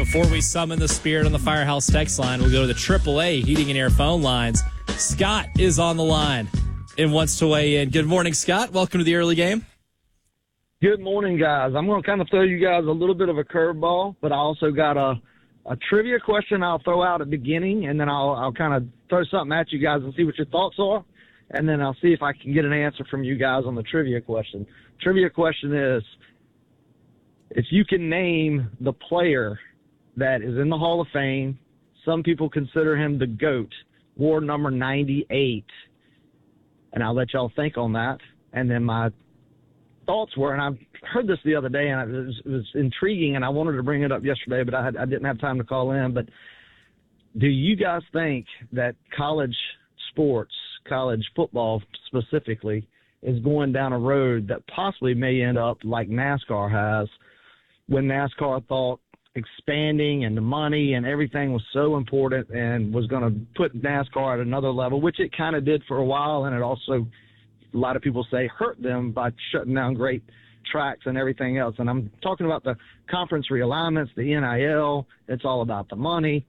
Before we summon the spirit on the Firehouse text line, we'll go to the AAA Heating and Air phone lines. Scott is on the line and wants to weigh in. Good morning, Scott. Welcome to the early game. Good morning, guys. I'm going to kind of throw you guys a little bit of a curveball, but I also got a trivia question I'll throw out at the beginning, and then I'll kind of throw something at you guys and see what your thoughts are, and then I'll see if I can get an answer from you guys on the trivia question. Trivia question is, if you can name the player that is in the Hall of Fame, some people consider him the GOAT, wore number 98, and I'll let y'all think on that, and then my thoughts were, and I heard this the other day, and it was intriguing, and I wanted to bring it up yesterday, but I didn't have time to call in. But do you guys think that college sports, college football specifically, is going down a road that possibly may end up like NASCAR has, when NASCAR thought expanding and the money and everything was so important and was going to put NASCAR at another level, which it kind of did for a while, and it also, a lot of people say, hurt them by shutting down great tracks and everything else. And I'm talking about the conference realignments, the NIL. It's all about the money.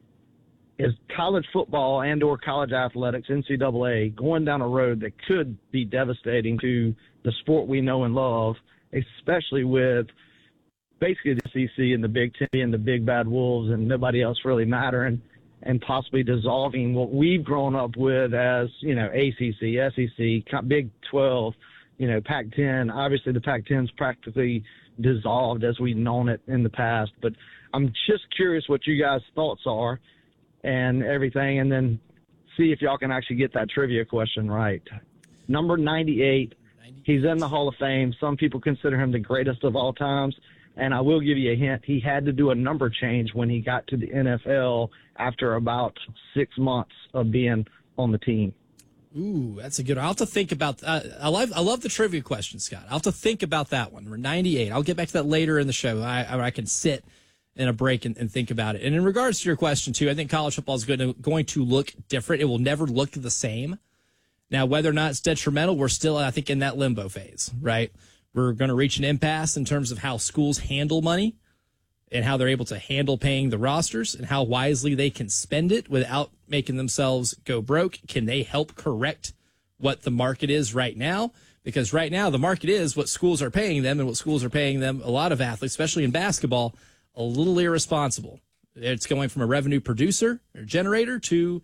Is college football and or college athletics, NCAA, going down a road that could be devastating to the sport we know and love, especially with basically the SEC and the Big Ten and the big bad wolves and nobody else really mattering, and possibly dissolving what we've grown up with as, you know, ACC, SEC, Big 12, you know, Pac-10. Obviously, the Pac-10's practically dissolved as we've known it in the past. But I'm just curious what you guys' thoughts are and everything, and then see if y'all can actually get that trivia question right. Number 98, he's in the Hall of Fame. Some people consider him the greatest of all times. And I will give you a hint. He had to do a number change when he got to the NFL after about 6 months of being on the team. Ooh, that's a good one. I'll have to think about I love the trivia question, Scott. I'll have to think about that one. We're 98. I'll get back to that later in the show. I can sit in a break and think about it. And in regards to your question, too, I think college football is going to look different. It will never look the same. Now, whether or not it's detrimental, we're still, I think, in that limbo phase, right? We're going to reach an impasse in terms of how schools handle money and how they're able to handle paying the rosters and how wisely they can spend it without making themselves go broke. Can they help correct what the market is right now? Because right now the market is what schools are paying them, and what schools are paying them, a lot of athletes, especially in basketball, a little irresponsible. It's going from a revenue producer or generator to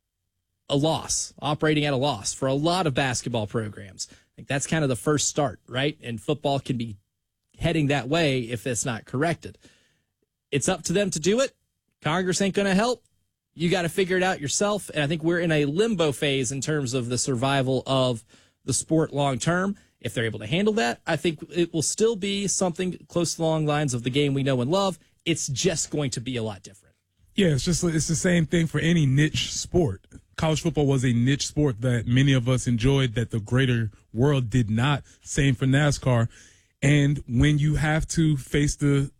a loss, operating at a loss for a lot of basketball programs. I think that's kind of the first start, right? And football can be heading that way if it's not corrected. It's up to them to do it. Congress ain't going to help. You got to figure it out yourself. And I think we're in a limbo phase in terms of the survival of the sport long term. If they're able to handle that, I think it will still be something close to the long lines of the game we know and love. It's just going to be a lot different. Yeah, it's the same thing for any niche sport. College football was a niche sport that many of us enjoyed that the greater world did not. Same for NASCAR. And when you have to face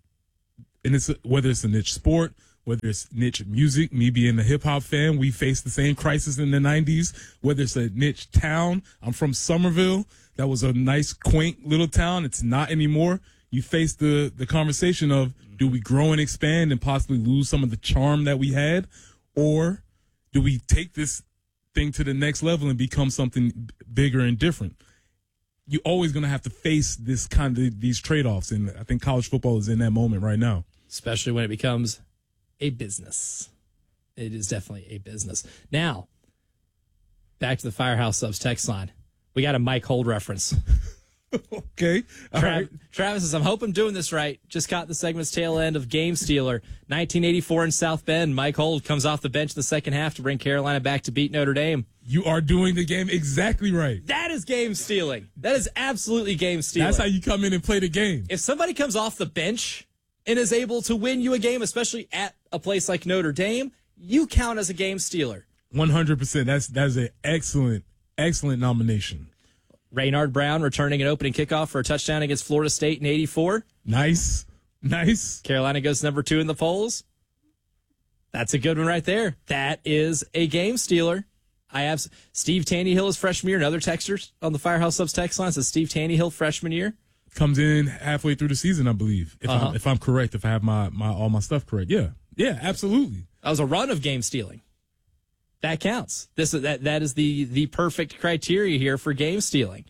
whether it's a niche sport, whether it's niche music, me being a hip hop fan, we faced the same crisis in the 90s. Whether it's a niche town, I'm from Somerville. That was a nice, quaint little town. It's not anymore. You face the conversation of, do we grow and expand and possibly lose some of the charm that we had? Or do we take this thing to the next level and become something bigger and different? You're always going to have to face these trade-offs, and I think college football is in that moment right now. Especially when it becomes a business. It is definitely a business. Now, back to the Firehouse Subs text line. We got a Mike Hold reference. Okay. All right. Travis says, I'm hoping I'm doing this right. Just caught the segment's tail end of Game Stealer. 1984 in South Bend. Mike Hold comes off the bench in the second half to bring Carolina back to beat Notre Dame. You are doing the game exactly right. That is game stealing. That is absolutely game stealing. That's how you come in and play the game. If somebody comes off the bench and is able to win you a game, especially at a place like Notre Dame, you count as a game stealer. 100%. That's an excellent nomination. Raynard Brown returning an opening kickoff for a touchdown against Florida State in 84. Nice. Carolina goes number 2 in the polls. That's a good one right there. That is a game stealer. I have Steve Tannehill is freshman year. Another texter on the Firehouse Subs text line says Steve Tannehill freshman year. comes in halfway through the season, I believe. If I'm correct, if I have my all my stuff correct. Yeah, absolutely. That was a run of game stealing. That counts. That is the perfect criteria here for game stealing.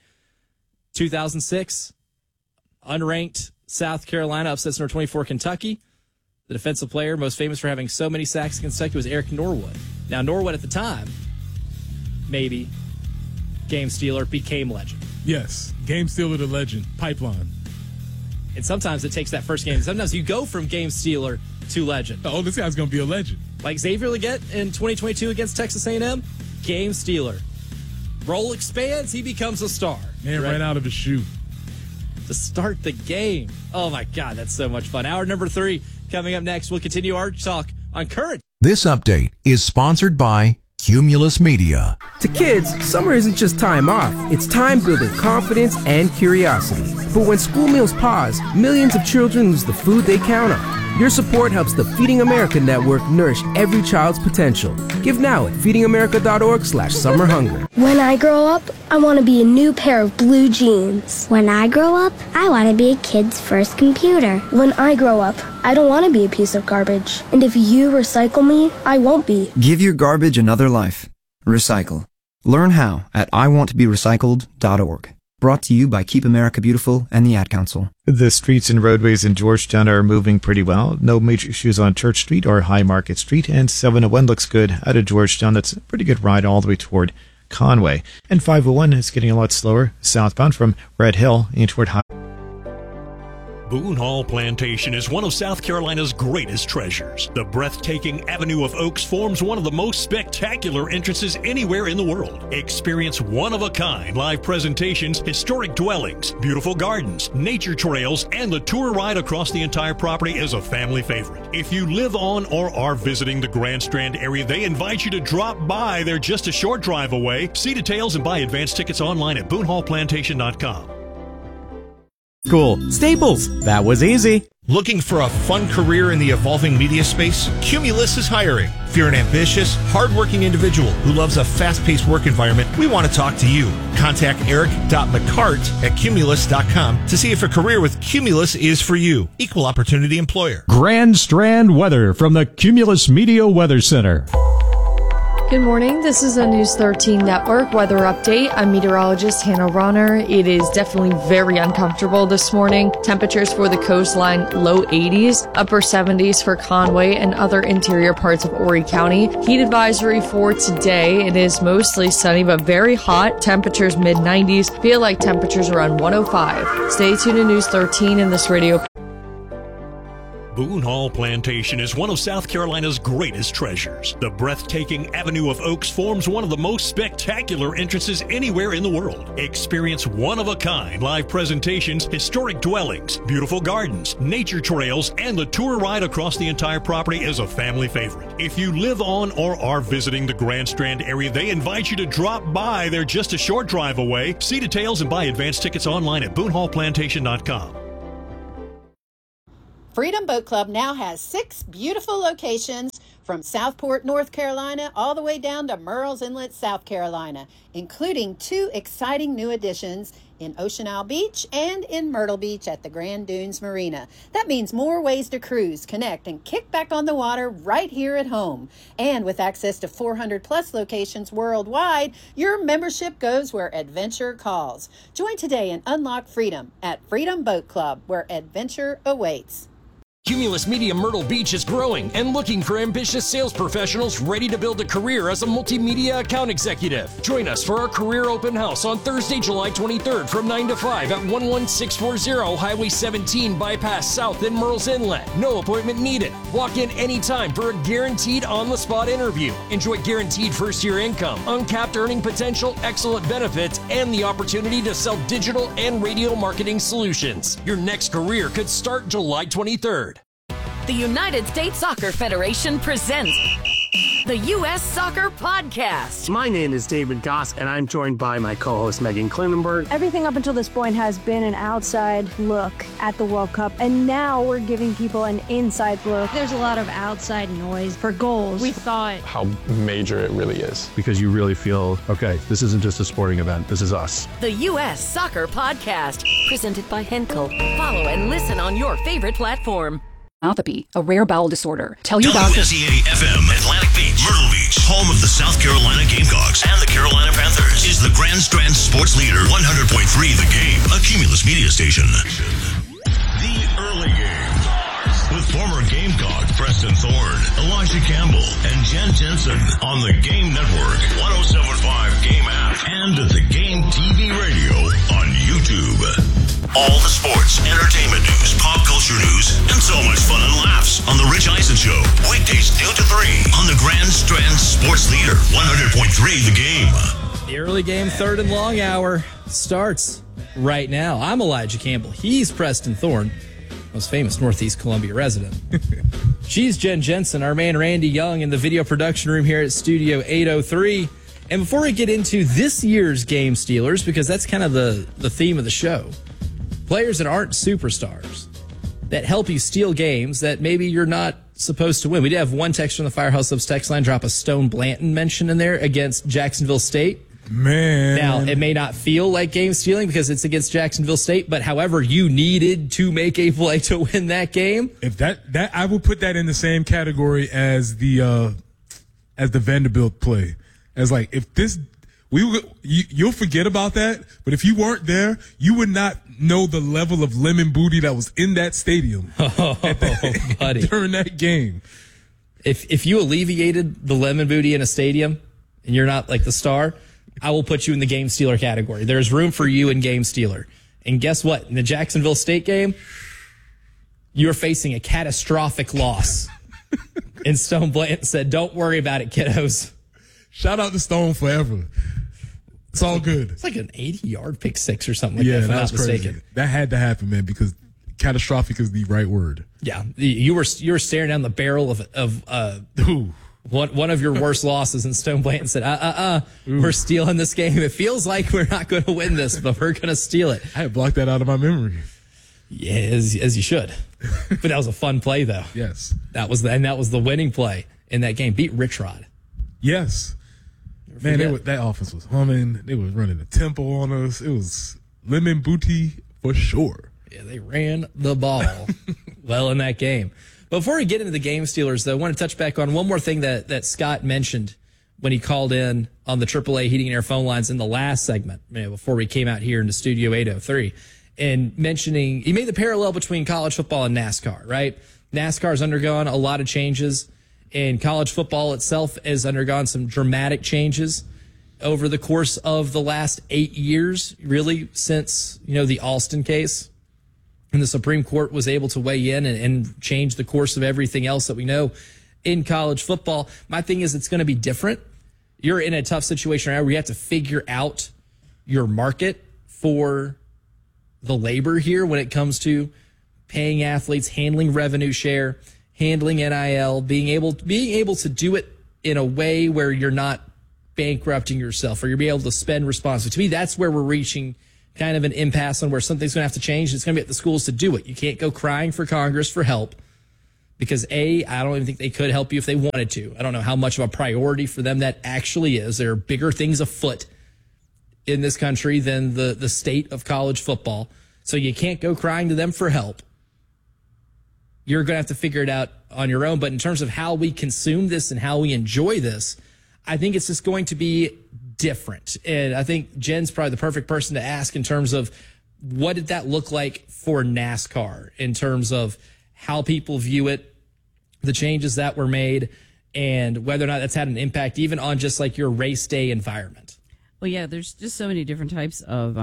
2006, unranked South Carolina upsets number 24 Kentucky. The defensive player most famous for having so many sacks against Kentucky was Eric Norwood. Now, Norwood at the time, maybe game stealer, became legend. Yes, game stealer to legend, pipeline. And sometimes it takes that first game. Sometimes you go from game stealer to legend. Oh, this guy's going to be a legend. Like Xavier Legette in 2022 against Texas A&M, game stealer. Role expands, he becomes a star. Man, right out of his shoe. To start the game. Oh, my God, that's so much fun. Hour number 3 coming up next. We'll continue our talk on current. This update is sponsored by Cumulus Media. To kids, summer isn't just time off. It's time building confidence and curiosity. But when school meals pause, millions of children lose the food they count on. Your support helps the Feeding America Network nourish every child's potential. Give now at feedingamerica.org/summerhunger. When I grow up, I want to be a new pair of blue jeans. When I grow up, I want to be a kid's first computer. When I grow up, I don't want to be a piece of garbage. And if you recycle me, I won't be. Give your garbage another life. Recycle. Learn how at iwanttoberecycled.org. Brought to you by Keep America Beautiful and the Ad Council. The streets and roadways in Georgetown are moving pretty well. No major issues on Church Street or High Market Street, and 701 looks good out of Georgetown. That's a pretty good ride all the way toward Conway. And 501 is getting a lot slower southbound from Red Hill in toward High. Boone Hall Plantation is one of South Carolina's greatest treasures. The breathtaking Avenue of Oaks forms one of the most spectacular entrances anywhere in the world. Experience one-of-a-kind live presentations, historic dwellings, beautiful gardens, nature trails, and the tour ride across the entire property is a family favorite. If you live on or are visiting the Grand Strand area, they invite you to drop by. They're just a short drive away. See details and buy advance tickets online at boonehallplantation.com. Cool. Staples. That was easy. Looking for a fun career in the evolving media space? Cumulus is hiring. If you're an ambitious, hardworking individual who loves a fast-paced work environment, we want to talk to you. Contact eric.mccart@cumulus.com to see if a career with Cumulus is for you. Equal opportunity employer. Grand Strand weather from the Cumulus Media Weather Center. Good morning. This is a News 13 Network weather update. I'm meteorologist Hannah Ronner. It is definitely very uncomfortable this morning. Temperatures for the coastline, low 80s, upper 70s for Conway and other interior parts of Horry County. Heat advisory for today. It is mostly sunny but very hot. Temperatures mid-90s. Feel like temperatures around 105. Stay tuned to News 13 in this radio. Boone Hall Plantation is one of South Carolina's greatest treasures. The breathtaking Avenue of Oaks forms one of the most spectacular entrances anywhere in the world. Experience one-of-a-kind live presentations, historic dwellings, beautiful gardens, nature trails, and the tour ride across the entire property is a family favorite. If you live on or are visiting the Grand Strand area, they invite you to drop by. They're just a short drive away. See details and buy advance tickets online at boonehallplantation.com. Freedom Boat Club now has 6 beautiful locations from Southport, North Carolina, all the way down to Murrells Inlet, South Carolina, including 2 exciting new additions in Ocean Isle Beach and in Myrtle Beach at the Grand Dunes Marina. That means more ways to cruise, connect, and kick back on the water right here at home. And with access to 400-plus locations worldwide, your membership goes where adventure calls. Join today and unlock freedom at Freedom Boat Club, where adventure awaits. Cumulus Media Myrtle Beach is growing and looking for ambitious sales professionals ready to build a career as a multimedia account executive. Join us for our career open house on Thursday, July 23rd from 9 to 5 at 11640 Highway 17 Bypass South in Murrells Inlet. No appointment needed. Walk in anytime for a guaranteed on-the-spot interview. Enjoy guaranteed first-year income, uncapped earning potential, excellent benefits, and the opportunity to sell digital and radio marketing solutions. Your next career could start July 23rd. The United States Soccer Federation presents the U.S. Soccer Podcast. My name is David Goss, and I'm joined by my co-host Megan Klinenberg. Everything up until this point has been an outside look at the World Cup, and now we're giving people an inside look. There's a lot of outside noise for goals. We thought how major it really is. Because you really feel, okay, this isn't just a sporting event, this is us. The U.S. Soccer Podcast, presented by Henkel. Follow and listen on your favorite platform. Myopathy, a rare bowel disorder. Tell your doctor. WSEA-FM, Atlantic Beach, Myrtle Beach, home of the South Carolina Gamecocks and the Carolina Panthers, is the Grand Strand Sports Leader, 100.3 The Game, a Cumulus media station. The Early Game, with former Gamecock Preston Thorne, Elijah Campbell, and Jen Jensen on the Game Network, 107.5 Game app, and at the Game TV radio on YouTube. All the sports, entertainment news, pop culture news, and so much fun and laughs on The Rich Eisen Show. Weekdays 2 to 3 on the Grand Strand Sports Leader, 100.3 The Game. The Early Game, third and long hour starts right now. I'm Elijah Campbell. He's Preston Thorne, most famous Northeast Columbia resident. She's Jen Jensen, our man Randy Young in the video production room here at Studio 803. And before we get into this year's Game Stealers, because that's kind of the theme of the show, players that aren't superstars, that help you steal games that maybe you're not supposed to win. We did have one text from the Firehouse Subs text line drop a Stone Blanton mention in there against Jacksonville State. Man. Now, it may not feel like game stealing because it's against Jacksonville State, but however, you needed to make a play to win that game. If that I will put that in the same category as the Vanderbilt play. As like, if this, you'll forget about that, but if you weren't there, you would not know the level of lemon booty that was in that stadium buddy. during that game. If you alleviated the lemon booty in a stadium and you're not like the star, I will put you in the game stealer category. There's room for you in game stealer. And guess what? In the Jacksonville State game, you're facing a catastrophic loss. And Stone Blanton said, don't worry about it, kiddos. Shout out to Stone forever. It's all good. It's like an 80-yard pick six or something like that, if I'm not crazy. mistaken. That had to happen, man, because catastrophic is the right word. Yeah, you were staring down the barrel of one of your worst losses, and Stone Blanton said, we're stealing this game. It feels like we're not going to win this, but we're going to steal it. I had blocked that out of my memory. Yeah, as you should. But that was a fun play, though. Yes. That was the winning play in that game. Beat Rich Rod. Yes. Man, that offense was humming. They was running a tempo on us. It was lemon booty for sure. Yeah, they ran the ball well in that game. Before we get into the game stealers, though, I want to touch back on one more thing that Scott mentioned when he called in on the AAA heating and air phone lines in the last segment, before we came out here into Studio 803, and mentioning, he made the parallel between college football and NASCAR, right? NASCAR's undergone a lot of changes, and college football itself has undergone some dramatic changes over the course of the last 8 years, really, since, the Alston case. And the Supreme Court was able to weigh in and change the course of everything else that we know in college football. My thing is, it's going to be different. You're in a tough situation right now where you have to figure out your market for the labor here when it comes to paying athletes, handling revenue share, handling NIL, being able to do it in a way where you're not bankrupting yourself, or you're being able to spend responsibly. To me, that's where we're reaching kind of an impasse on where something's going to have to change. It's going to be at the schools to do it. You can't go crying for Congress for help because, I don't even think they could help you if they wanted to. I don't know how much of a priority for them that actually is. There are bigger things afoot in this country than the state of college football. So you can't go crying to them for help. You're going to have to figure it out on your own. But in terms of how we consume this and how we enjoy this, I think it's just going to be different. And I think Jen's probably the perfect person to ask in terms of what did that look like for NASCAR in terms of how people view it, the changes that were made, and whether or not that's had an impact even on just like your race day environment. Well, yeah, there's just so many different types of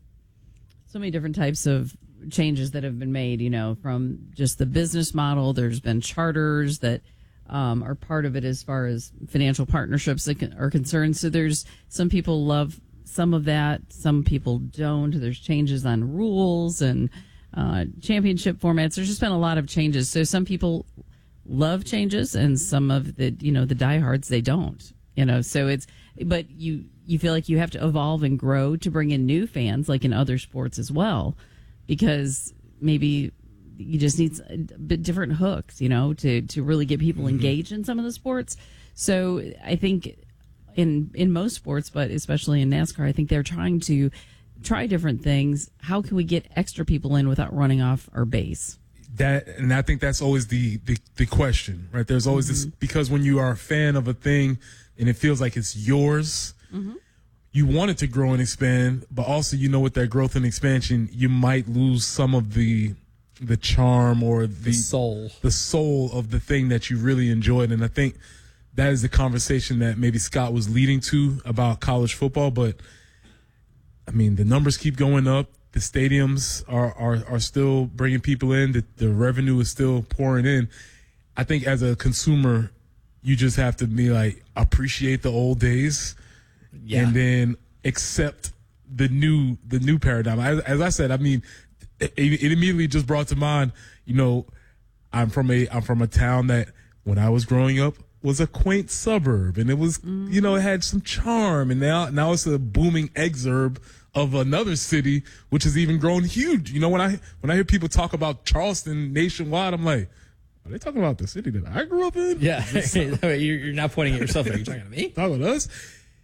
changes that have been made, from just the business model. There's been charters that are part of it as far as financial partnerships that are concerned. So there's some people love some of that, some people don't. There's changes on rules and championship formats. There's just been a lot of changes. So some people love changes, and some of the the diehards they don't. So but you feel like you have to evolve and grow to bring in new fans, like in other sports as well, because maybe you just need a bit different hooks, to really get people engaged in some of the sports. So I think in most sports, but especially in NASCAR, I think they're trying to try different things. How can we get extra people in without running off our base? And I think that's always the question, right? There's always this, because when you are a fan of a thing and it feels like it's yours, you want it to grow and expand, but also with that growth and expansion, you might lose some of the charm or the soul of the thing that you really enjoyed. And I think that is the conversation that maybe Scott was leading to about college football. But I mean, the numbers keep going up. The stadiums are still bringing people in. The revenue is still pouring in. I think as a consumer, you just have to be like, appreciate the old days and then accept the new paradigm. As I said, I mean, it immediately just brought to mind, I'm from a town that when I was growing up was a quaint suburb, and it was, it had some charm, and now it's a booming exurb of another city, which has even grown huge. When I hear people talk about Charleston nationwide, I'm like, are they talking about the city that I grew up in? Yeah. You're not pointing at yourself. Are you talking to me? Talking about us.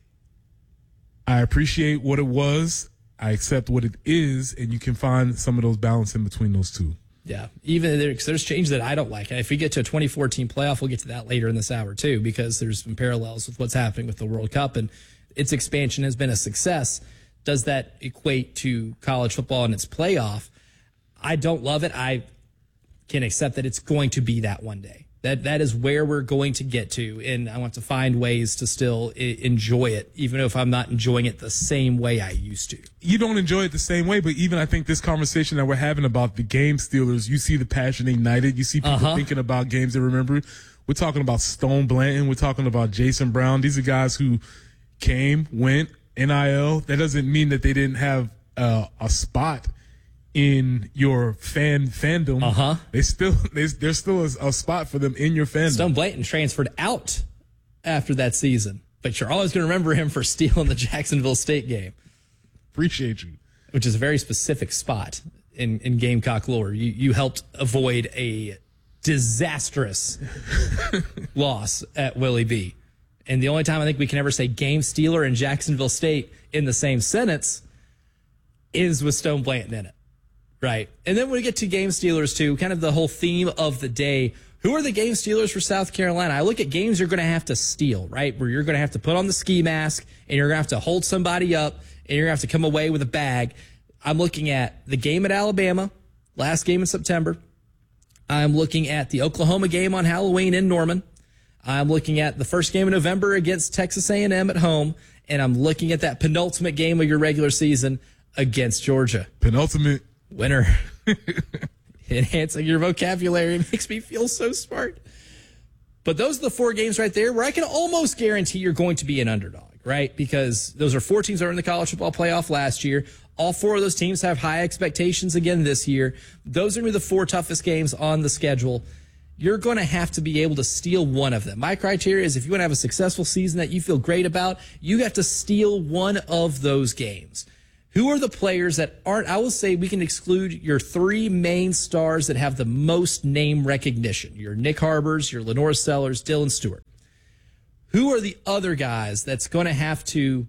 I appreciate what it was. I accept what it is, and you can find some of those balance in between those two. Yeah, even there's changes that I don't like. And if we get to a 2014 playoff, we'll get to that later in this hour too, because there's some parallels with what's happening with the World Cup, and its expansion has been a success. Does that equate to college football and its playoff? I don't love it. I can accept that it's going to be that one day. That is where we're going to get to, and I want to find ways to still enjoy it, even if I'm not enjoying it the same way I used to. You don't enjoy it the same way, but even I think this conversation that we're having about the game stealers, you see the passion ignited. You see people thinking about games they remember. We're talking about Stone Blanton. We're talking about Jason Brown. These are guys who came, went, NIL. That doesn't mean that they didn't have a spot in your fandom. There's still a spot for them in your fandom. Stone Blanton transferred out after that season, but you're always going to remember him for stealing the Jacksonville State game. Appreciate you. Which is a very specific spot in Gamecock lore. You helped avoid a disastrous loss at Willie B. And the only time I think we can ever say game stealer and Jacksonville State in the same sentence is with Stone Blanton in it. Right. And then when we get to game stealers too, kind of the whole theme of the day, who are the game stealers for South Carolina? I look at games you're going to have to steal, right? Where you're going to have to put on the ski mask and you're going to have to hold somebody up and you're going to have to come away with a bag. I'm looking at the game at Alabama, last game in September. I'm looking at the Oklahoma game on Halloween in Norman. I'm looking at the first game in November against Texas A&M at home. And I'm looking at that penultimate game of your regular season against Georgia. Penultimate. Winner. Enhancing your vocabulary makes me feel so smart. But those are the four games right there where I can almost guarantee you're going to be an underdog, right? Because those are four teams that were in the college football playoff last year. All four of those teams have high expectations again this year. Those are going to be the four toughest games on the schedule. You're going to have to be able to steal one of them. My criteria is if you want to have a successful season that you feel great about, you have to steal one of those games. Who are the players that aren't, I will say we can exclude your three main stars that have the most name recognition. Your Nick Harbors, your Lenore Sellers, Dylan Stewart. Who are the other guys that's going to have to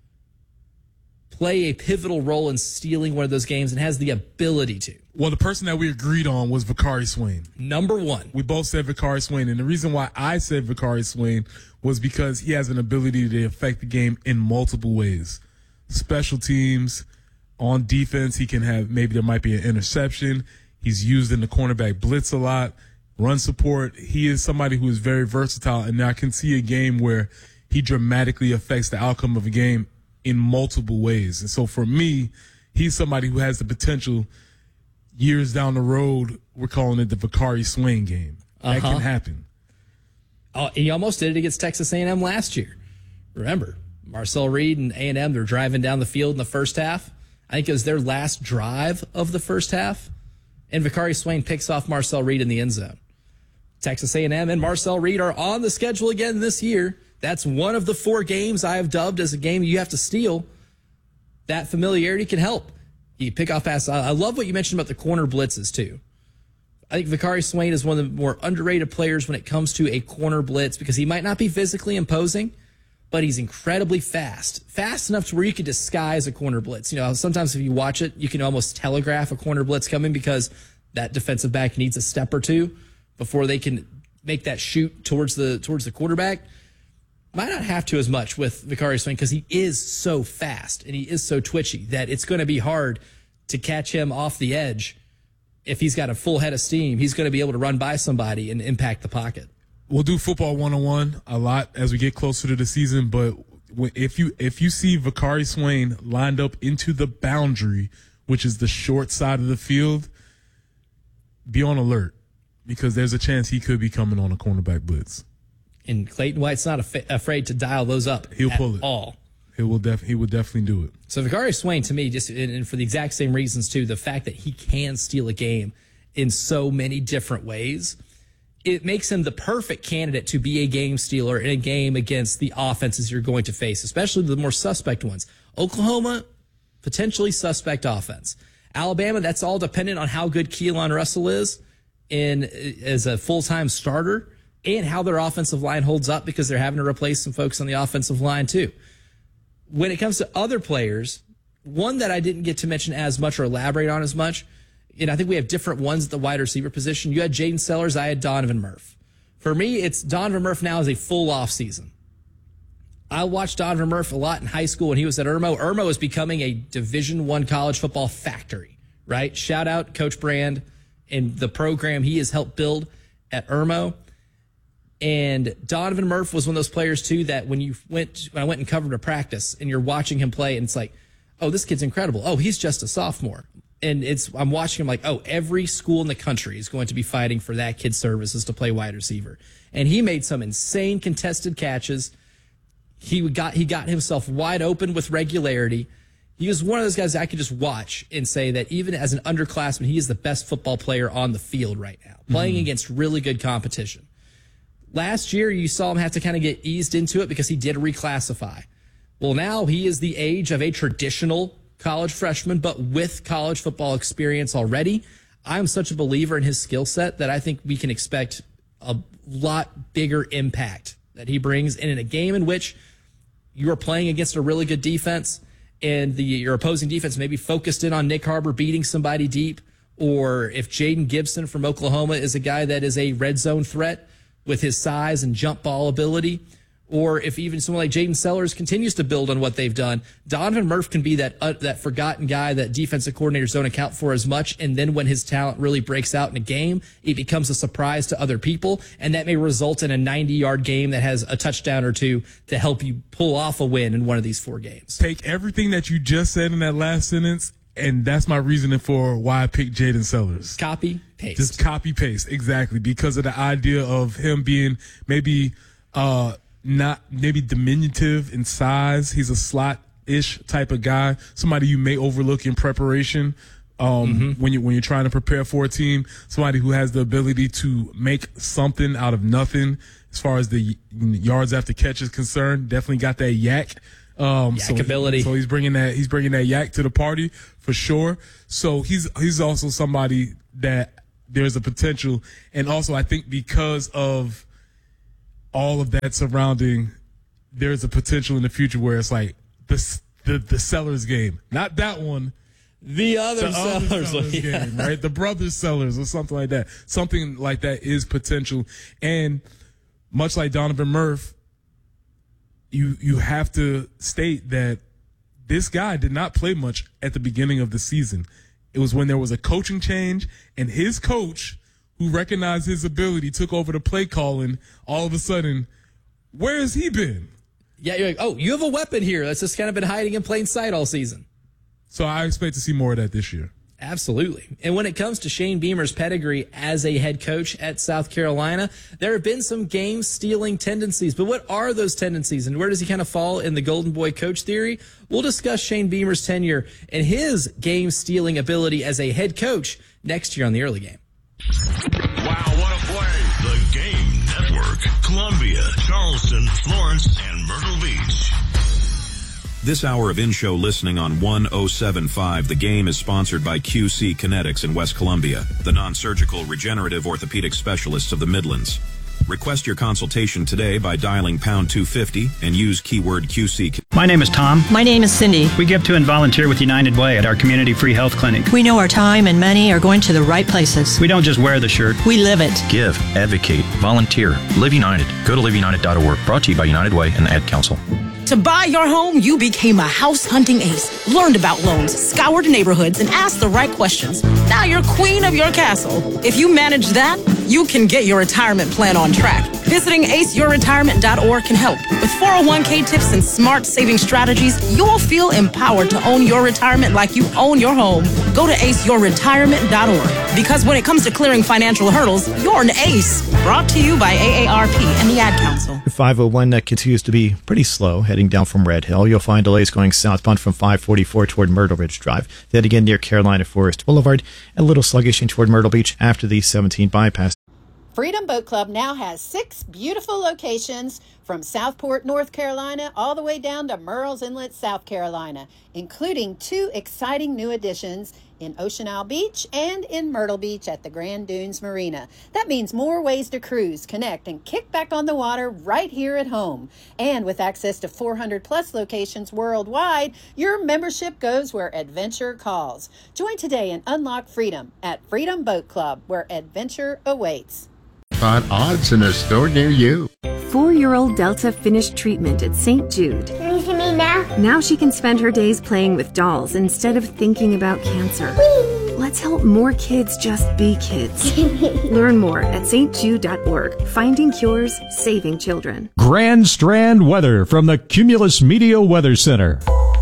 play a pivotal role in stealing one of those games and has the ability to? Well, the person that we agreed on was Vakari Swain. Number one. We both said Vakari Swain. And the reason why I said Vakari Swain was because he has an ability to affect the game in multiple ways. Special teams, on defense, he can have, maybe there might be an interception. He's used in the cornerback blitz a lot. Run support. He is somebody who is very versatile. And I can see a game where he dramatically affects the outcome of a game in multiple ways. And so for me, he's somebody who has the potential years down the road. We're calling it the Vakari Swain game. That can happen. Oh, he almost did it against Texas A&M last year. Remember, Marcel Reed and A&M, they're driving down the field in the first half. I think it was their last drive of the first half. And Vakari Swain picks off Marcel Reed in the end zone. Texas A&M and Marcel Reed are on the schedule again this year. That's one of the 4 games I have dubbed as a game you have to steal. That familiarity can help. You pick off passes. I love what you mentioned about the corner blitzes, too. I think Vicari Swain is one of the more underrated players when it comes to a corner blitz because he might not be physically imposing, but he's incredibly fast. Fast enough to where you can disguise a corner blitz. You know, sometimes if you watch it, you can almost telegraph a corner blitz coming because that defensive back needs a step or two before they can make that shoot towards the quarterback. Might not have to as much with Vicari Swain because he is so fast and he is so twitchy that it's going to be hard to catch him off the edge. If he's got a full head of steam, he's going to be able to run by somebody and impact the pocket. We'll do football 101 a lot as we get closer to the season, but if you see Vicari Swain lined up into the boundary, which is the short side of the field, be on alert because there's a chance he could be coming on a cornerback blitz. And Clayton White's not afraid to dial those up. He'll pull it all. He will definitely do it. So Vicari Swain, to me, just and for the exact same reasons too, the fact that he can steal a game in so many different ways, it makes him the perfect candidate to be a game stealer in a game against the offenses you're going to face, especially the more suspect ones. Oklahoma, potentially suspect offense. Alabama, that's all dependent on how good Keelan Russell is as a full-time starter and how their offensive line holds up because they're having to replace some folks on the offensive line too. When it comes to other players, one that I didn't get to mention as much or elaborate on as much, and I think we have different ones at the wide receiver position. You had Jaden Sellers, I had Donovan Murph. For me, it's Donovan Murph now is a full off season. I watched Donovan Murph a lot in high school when he was at Irmo. Irmo is becoming a Division I college football factory, right? Shout out Coach Brand and the program he has helped build at Irmo. And Donovan Murph was one of those players, too, that when I went and covered a practice and you're watching him play and it's like, oh, this kid's incredible. Oh, he's just a sophomore. And I'm watching him like, oh, every school in the country is going to be fighting for that kid's services to play wide receiver. And he made some insane contested catches. He got himself wide open with regularity. He was one of those guys that I could just watch and say that even as an underclassman, he is the best football player on the field right now, playing against really good competition. Last year, you saw him have to kind of get eased into it because he did reclassify. Well, now he is the age of a traditional college freshman, but with college football experience already. I'm such a believer in his skill set that I think we can expect a lot bigger impact that he brings. And in a game in which you are playing against a really good defense and your opposing defense may be focused in on Nick Harbor beating somebody deep, or if Jaden Gibson from Oklahoma is a guy that is a red zone threat with his size and jump ball ability, or if even someone like Jaden Sellers continues to build on what they've done, Donovan Murph can be that forgotten guy that defensive coordinators don't account for as much. And then when his talent really breaks out in a game, it becomes a surprise to other people. And that may result in a 90-yard game that has a touchdown or two to help you pull off a win in one of these 4 games. Take everything that you just said in that last sentence, and that's my reasoning for why I picked Jaden Sellers. Copy, paste. Just copy, paste. Exactly. Because of the idea of him being maybe not maybe diminutive in size. He's a slot-ish type of guy, somebody you may overlook in preparation when you're trying to prepare for a team, somebody who has the ability to make something out of nothing as far as the yards after catch is concerned. Definitely got that yak. Ability. So he's bringing that yak to the party for sure. So he's also somebody that there's a potential. And also I think because of all of that surrounding, there's a potential in the future where it's like the Sellers game, not that one. The other Sellers game, right? The brothers Sellers or something like that. Something like that is potential. And much like Donovan Murph, you have to state that this guy did not play much at the beginning of the season. It was when there was a coaching change and his coach, who recognized his ability, took over the play calling. All of a sudden, where has he been? Yeah, you're like, oh, you have a weapon here that's just kind of been hiding in plain sight all season. So I expect to see more of that this year. Absolutely. And when it comes to Shane Beamer's pedigree as a head coach at South Carolina, there have been some game-stealing tendencies. But what are those tendencies, and where does he kind of fall in the Golden Boy coach theory? We'll discuss Shane Beamer's tenure and his game-stealing ability as a head coach next year on The Early Game. Wow, what a play. The game York, Columbia, Charleston, Florence, and Myrtle Beach. This hour of in-show listening on 1075 The Game is sponsored by QC Kinetics in West Columbia, the non-surgical regenerative orthopedic specialists of the Midlands. Request your consultation today by dialing pound 250 and use keyword QC. My name is Tom. My name is Cindy. We give to and volunteer with United Way at our community free health clinic. We know our time and money are going to the right places. We don't just wear the shirt. We live it. Give, advocate, volunteer, Live United. Go to liveunited.org. Brought to you by United Way and the Ad Council. To buy your home, you became a house hunting ace, learned about loans, scoured neighborhoods, and asked the right questions. Now you're queen of your castle. If you manage that, you can get your retirement plan on track. Visiting aceyourretirement.org can help. With 401k tips and smart saving strategies, you'll feel empowered to own your retirement like you own your home. Go to aceyourretirement.org. Because when it comes to clearing financial hurdles, you're an ace. Brought to you by AARP and the Ad Council. 501 continues to be pretty slow heading down from Red Hill. You'll find delays going southbound from 544 toward Myrtle Ridge Drive. Then again near Carolina Forest Boulevard. A little sluggish in toward Myrtle Beach after the 17 bypass. Freedom Boat Club now has 6 beautiful locations from Southport, North Carolina, all the way down to Murrells Inlet, South Carolina, including 2 exciting new additions in Ocean Isle Beach and in Myrtle Beach at the Grand Dunes Marina. That means more ways to cruise, connect, and kick back on the water right here at home. And with access to 400-plus locations worldwide, your membership goes where adventure calls. Join today and unlock freedom at Freedom Boat Club, where adventure awaits. Find odds in a store near you. 4-year-old Delta finished treatment at St. Jude. Can you see me now? Now she can spend her days playing with dolls instead of thinking about cancer. Whee! Let's help more kids just be kids. Learn more at stjude.org. Finding cures, saving children. Grand Strand weather from the Cumulus Media Weather Center.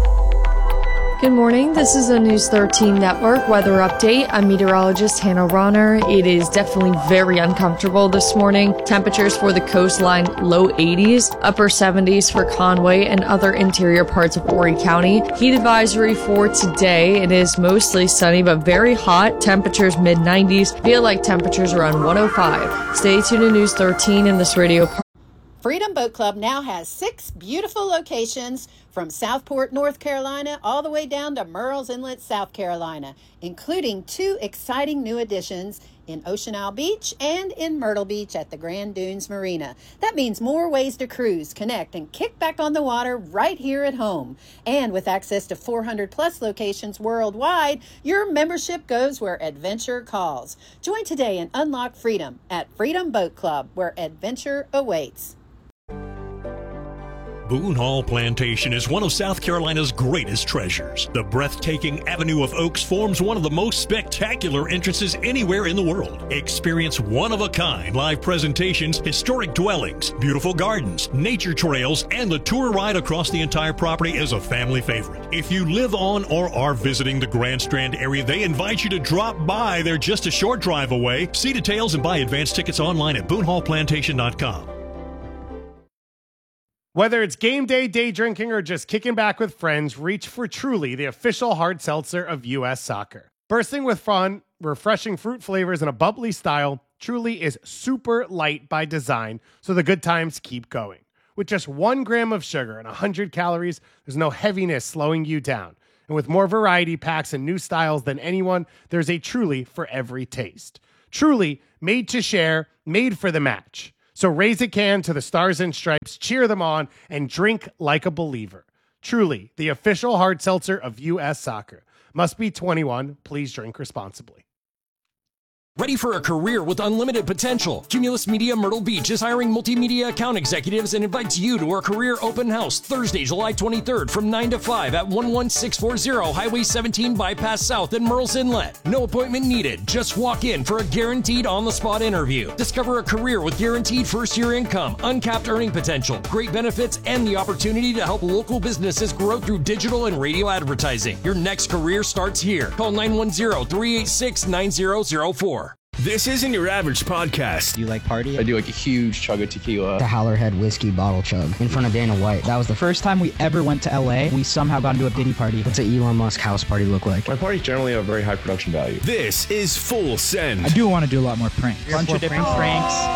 Good morning. This is a News 13 Network weather update. I'm meteorologist Hannah Ronner. It is definitely very uncomfortable this morning. Temperatures for the coastline, low 80s, upper 70s for Conway and other interior parts of Horry County. Heat advisory for today. It is mostly sunny but very hot. Temperatures mid 90s. Feel like temperatures around 105. Stay tuned to News 13 in this radio. Freedom Boat Club now has 6 beautiful locations from Southport, North Carolina, all the way down to Murrells Inlet, South Carolina, including 2 exciting new additions in Ocean Isle Beach and in Myrtle Beach at the Grand Dunes Marina. That means more ways to cruise, connect, and kick back on the water right here at home. And with access to 400-plus locations worldwide, your membership goes where adventure calls. Join today and unlock freedom at Freedom Boat Club, where adventure awaits. Boone Hall Plantation is one of South Carolina's greatest treasures. The breathtaking Avenue of Oaks forms one of the most spectacular entrances anywhere in the world. Experience one-of-a-kind live presentations, historic dwellings, beautiful gardens, nature trails, and the tour ride across the entire property is a family favorite. If you live on or are visiting the Grand Strand area, they invite you to drop by. They're just a short drive away. See details and buy advance tickets online at BooneHallPlantation.com. Whether it's game day, day drinking, or just kicking back with friends, reach for Truly, the official hard seltzer of U.S. Soccer. Bursting with fun, refreshing fruit flavors, and a bubbly style, Truly is super light by design, so the good times keep going. With just 1 gram of sugar and 100 calories, there's no heaviness slowing you down. And with more variety packs and new styles than anyone, there's a Truly for every taste. Truly, made to share, made for the match. So raise a can to the Stars and Stripes, cheer them on, and drink like a believer. Truly, the official hard seltzer of U.S. Soccer. Must be 21. Please drink responsibly. Ready for a career with unlimited potential? Cumulus Media Myrtle Beach is hiring multimedia account executives and invites you to our career open house Thursday, July 23rd from 9 to 5 at 11640 Highway 17 Bypass South in Murrells Inlet. No appointment needed. Just walk in for a guaranteed on-the-spot interview. Discover a career with guaranteed first-year income, uncapped earning potential, great benefits, and the opportunity to help local businesses grow through digital and radio advertising. Your next career starts here. Call 910-386-9004. This isn't your average podcast. Do you like party? I do like a huge chug of tequila. The Howlerhead whiskey bottle chug in front of Dana White. That was the first time we ever went to LA. We somehow got into a Diddy party. What's an Elon Musk house party look like? My parties generally have a very high production value. This is Full Send. I do want to do a lot more pranks. Bunch of different pranks.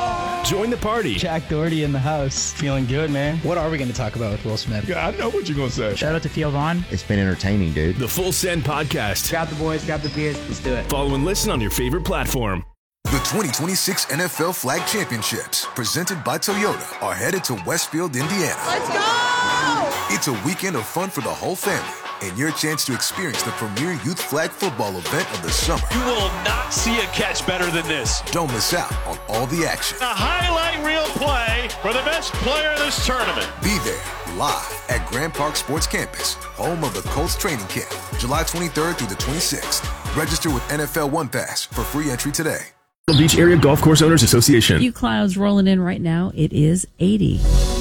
Join the party. Jack Doherty in the house. Feeling good, man. What are we going to talk about with Will Smith? Yeah, I know what you're going to say. Shout out to Theo Vaughn. It's been entertaining, dude. The Full Send Podcast. Grab the boys, grab the beers. Let's do it. Follow and listen on your favorite platform. The 2026 NFL Flag Championships, presented by Toyota, are headed to Westfield, Indiana. Let's go! It's a weekend of fun for the whole family and your chance to experience the premier youth flag football event of the summer. You will not see a catch better than this. Don't miss out on all the action. A highlight reel play for the best player in this tournament. Be there live at Grand Park Sports Campus, home of the Colts training camp, July 23rd through the 26th. Register with NFL One Pass for free entry today. Beach Area Golf Course Owners Association. Few clouds rolling in right now. It is 80.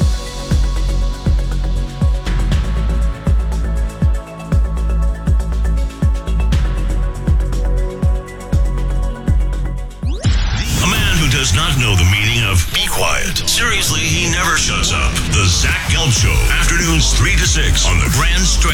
Does not know the meaning of be quiet. Seriously, he never shuts up. The Zach Gelb Show. Afternoons 3 to 6 on the Grand Strand